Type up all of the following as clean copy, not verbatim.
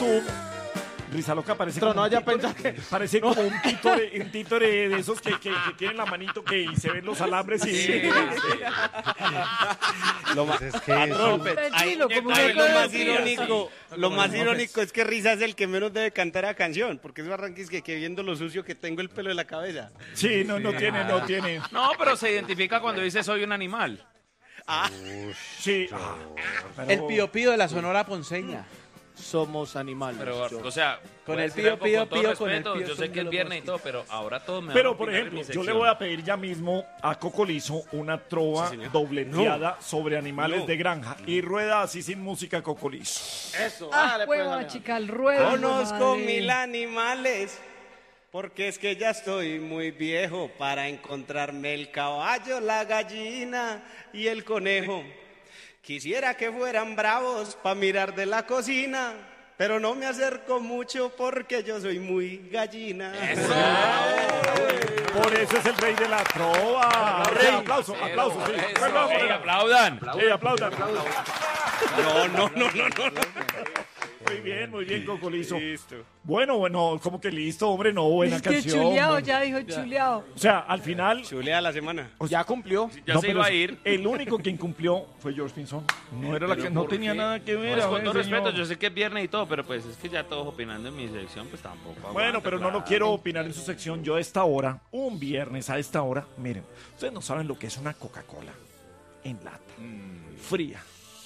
Zoom. Risa Loca parece Pero como no un haya títore, pensado que... parece como un títore de esos que tienen la manito y se ven los alambres y... Lo más, Pues es que patrón, Tranquilo, como ahí una lo más cosa. irónico, lo más irónico es que Risa es el que menos debe cantar a canción, porque es Barranquis que viendo lo sucio que tengo el pelo de la cabeza. Sí, no tiene. No, pero se identifica cuando dice soy un animal. Sí. El pío pío de la Sonora Ponceña. Somos animales. Pero, o sea, Con voy a el decir pío, algo pío, con todo pío, con el respeto, pío yo sé son que es de viernes y los todo, pero ahora todos me Pero, van a por opinar en ejemplo, mi yo le sección. voy a pedir ya mismo a Cocolizo una trova dobleteada sobre animales de granja. Y rueda así sin música, Cocolizo. Eso, Hueva, chica, el ruedo. Conozco madre. 1000 animales, porque es que ya estoy muy viejo para encontrarme el caballo, la gallina y el conejo. Quisiera que fueran bravos para mirar de la cocina, pero no me acerco mucho porque yo soy muy gallina. Por eso es el rey de la trova. Aplauso, sí. Vamos, Ey, aplaudan. aplaudan. No. Muy bien, Cocolizo. Bueno, como que listo, hombre, no, buena Es que canción. chuleado, ya dijo chuleado. O sea, al final, Chulea la semana. Ya cumplió. Ya no, se pero iba a ir. el único que incumplió fue George Pinzón. No era la que no tenía nada que ver. Pues a con ver, todo señor. respeto, yo sé que es viernes y todo, pero pues es que ya todos opinando en mi sección, pues tampoco. Bueno, aguanta, pero no lo claro. quiero opinar en su sección. Yo a esta hora, un viernes a esta hora, miren, ustedes no saben lo que es una Coca-Cola en lata, fría.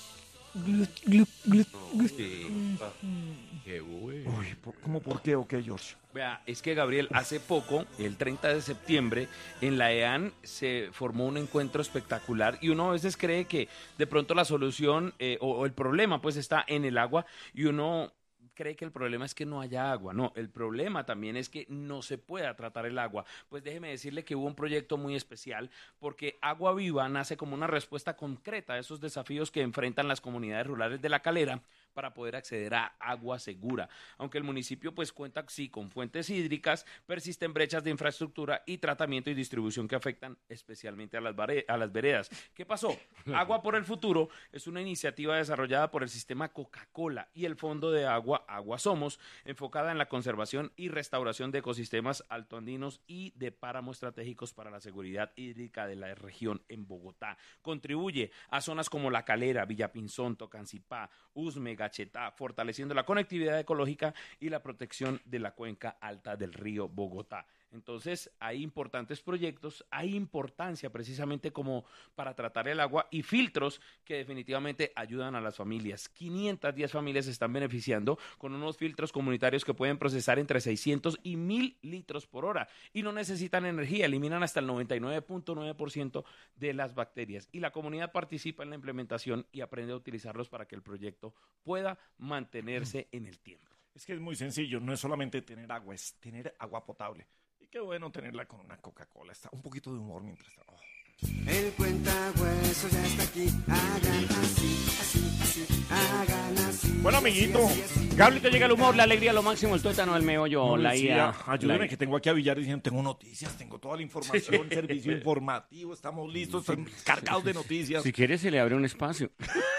Uy, ¿cómo por qué o qué, George? Vea, es que Gabriel, hace poco, el 30 de septiembre, en la EAN se formó un encuentro espectacular y uno a veces cree que de pronto la solución o el problema pues está en el agua y uno cree que el problema es que no haya agua. No, el problema también es que no se pueda tratar el agua. Pues déjeme decirle que hubo un proyecto muy especial porque Agua Viva nace como una respuesta concreta a esos desafíos que enfrentan las comunidades rurales de La Calera para poder acceder a agua segura. Aunque el municipio pues cuenta sí con fuentes hídricas, persisten brechas de infraestructura y tratamiento y distribución que afectan especialmente a las veredas. ¿Qué pasó? Agua por el Futuro es una iniciativa desarrollada por el sistema Coca-Cola y el Fondo de Agua, Agua Somos, enfocada en la conservación y restauración de ecosistemas altoandinos y de páramos estratégicos para la seguridad hídrica de la región en Bogotá. Contribuye a zonas como La Calera, Villapinzón, Tocancipá, Usme, Gachetá, fortaleciendo la conectividad ecológica y la protección de la cuenca alta del río Bogotá. Entonces, hay importantes proyectos, hay importancia precisamente como para tratar el agua y filtros que definitivamente ayudan a las familias. 510 familias se están beneficiando con unos filtros comunitarios que pueden procesar entre 600 y 1000 litros por hora y no necesitan energía, eliminan hasta el 99.9% de las bacterias. Y la comunidad participa en la implementación y aprende a utilizarlos para que el proyecto pueda mantenerse en el tiempo. Es que es muy sencillo, no es solamente tener agua, es tener agua potable. Y qué bueno tenerla con una Coca-Cola. Está un poquito de humor mientras... Oh. El cuentahueso ya está aquí. Hagan así, hagan así. Bueno, amiguito. Gabriel, te llega el humor, la alegría, lo máximo, el tuétano, el meollo, la IA. Ayúdeme que tengo aquí a Villar diciendo, tengo noticias, tengo toda la información, servicio informativo, estamos listos, estamos cargados de noticias. Si quieres, se le abre un espacio.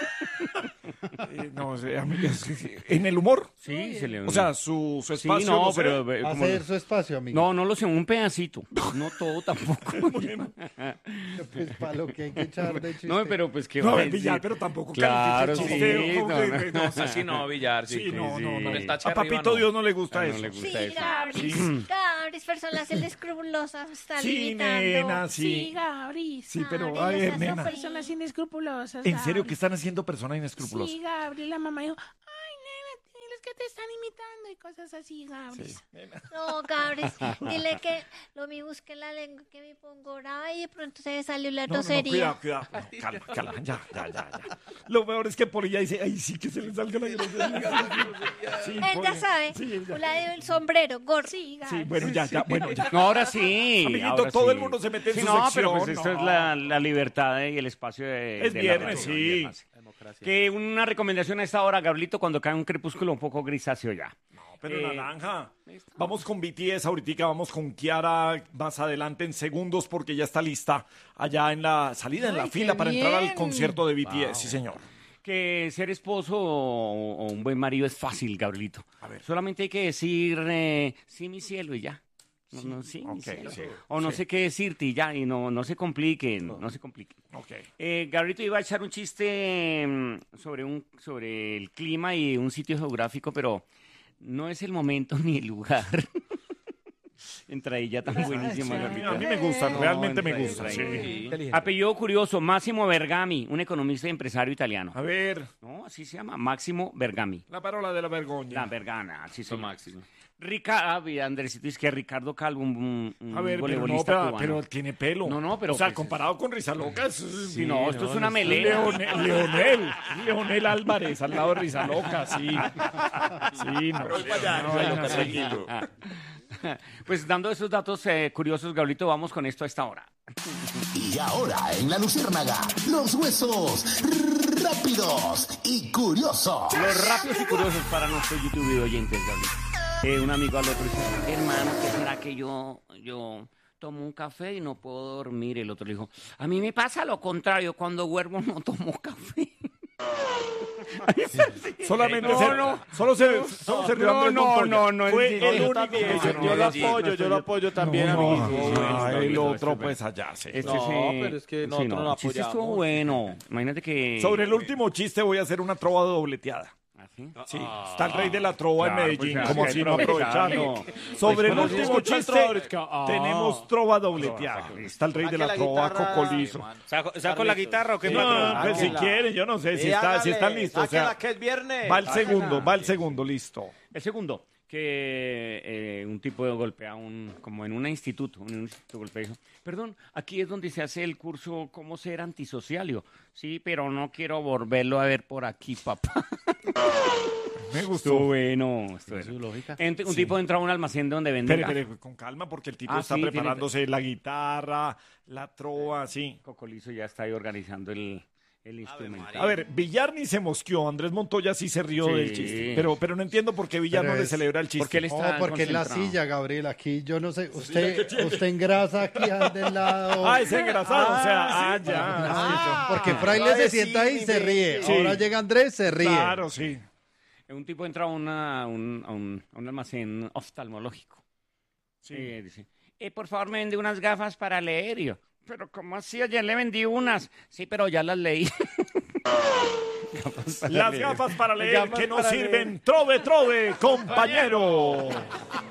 No sé, amigas, en el humor. Sí, se le abre. O sea, su espacio. sí, no, no sé. pero... como- Hacer su espacio, amigo. No, no lo sé, un pedacito. No todo tampoco. Pues para lo que hay que echar de chiste. No, pero pues que... No, va a Villar, decir? pero tampoco Claro, califique sí, chiste, no, hombre, no. Así no, Villar, sí. Sí, no. Con el tache A arriba, Papito no. Dios no le gusta eso. No le gusta Sí, eso. Gabris, personas inescrupulosas, está Sí, limitando. nena, sí. Gabris. Sí, pero, Ah, a ver, esas nena. son Personas inescrupulosas. ¿En serio Gabris. qué están haciendo personas inescrupulosas? Sí, Gabriel, la mamá dijo, ay, nena, diles que te están imitando y cosas así, Gabris. No, Gabris, dile que lo mi busque la lengua, que me pongo brava y de pronto se me salió la grosería. Cuidado. No, calma, ya. Lo peor es que por ella dice, ay, sí, que se le salga la grosería. Sí, Él ya sabe, Sí, él ya. la del sombrero, gorro. Sí, Gabris. Sí, bueno, ya. No, ahora sí. Amiguito, ahora todo sí. el mundo se mete en Sí, su no, sección. pero pues esto no. es la libertad y el espacio de... Es de viernes, la radio, sí. viernes. Que una recomendación a esta hora, Gabrielito, cuando cae un crepúsculo un poco grisáceo ya. Pero naranja. Vamos con BTS ahorita, vamos con Kiara más adelante en segundos porque ya está lista allá en la salida, en la Ay, fila qué para entrar al bien. concierto de BTS, sí señor. que ser esposo o un buen marido es fácil, Gabrielito. A ver. Solamente hay que decir sí, mi cielo, y ya. No, sí, mi Ok, cielo. sí, O no sí. sé qué decirte y ya, y no se compliquen, no se compliquen. Ok. Gabrielito iba a echar un chiste sobre el clima y un sitio geográfico, pero no es el momento ni el lugar. Entra ahí ya tan buenísima, Gabrielito. A mí me gustan, realmente me entra gustan. ahí. Sí. Inteligente. Apellido curioso, Máximo Bergami, un economista y empresario italiano. A ver, No, así se llama, Máximo Bergami. la parola de la vergogna. La Vergana, así se Eso llama. máximo. Andresito, es que Ricardo Calvo, un A ver, pero no, voleibolista cubano. pero tiene pelo. No, pero O sea, pues, comparado con Rizaloca, Sí, no, esto es una melena. Leonel Álvarez al lado de Rizaloca, sí. Sí, no. No, tranquilo. Pues dando esos datos curiosos, Gabrielito, vamos con esto a esta hora. Y ahora en la Luciérnaga, los huesos rápidos y curiosos. Los rápidos y curiosos para nuestros YouTube oyentes, Gabrielito. Un amigo al otro dice, hermano, ¿qué será que yo tomo un café y no puedo dormir? El otro le dijo, a mí me pasa lo contrario, cuando duermo no tomo café. Solamente No, solo se rió Andrés Montoya. no, Fue entiendo. el único que Yo lo apoyo también, amigo. El otro, pues allá, sí. Este No, sí- pero es que sí, nosotros no lo el chiste estuvo apoyamos. bueno. Imagínate que... Sobre el último chiste voy a hacer una trova dobleteada. ¿Ah, sí? Sí, está el rey de la trova Claro, en Medellín, pues, como hay si que no aprovecharlo. aprovecharlo. Sobre el Pues, último escucha el chiste trova, es que- tenemos trova dobleteada. Está el rey de la trova, Cocolizo. ¿Saco la guitarra o qué, No, patrón? pues si quieren, yo no sé si están listos. O sea, que es viernes. va el segundo, listo. El segundo, que un tipo golpea como en un instituto golpea y dijo, perdón, aquí es donde se hace el curso Cómo ser antisocialio. Sí, pero no quiero volverlo a ver por aquí, papá. Me Estuvo gustó. bueno. Su lógica. Un tipo entra a un almacén donde venden Espere, con calma, porque el tipo Ah, está sí, preparándose la guitarra, la trova, sí. Cocolizo ya está ahí organizando el instrumento. A ver, Villar ni se mosqueó, Andrés Montoya sí se rió Sí. del chiste. Pero no entiendo por qué Villar Pero no le es- celebra el chiste. Porque él está No, porque es la concentrado. silla, Gabriel. Aquí yo no sé. Usted engrasa aquí del lado. Ah, es engrasado, o sea, ya. Porque Fraile se sienta ahí y se ríe. Sí. Ahora llega Andrés, se ríe. Claro, sí. Un tipo entra a un almacén oftalmológico. Sí. Dice, por favor, me vende unas gafas para leer. Y yo, pero ¿cómo así? Ayer le vendí unas. Sí, pero ya las leí. Las gafas para leer que no sirven. Trove, compañero.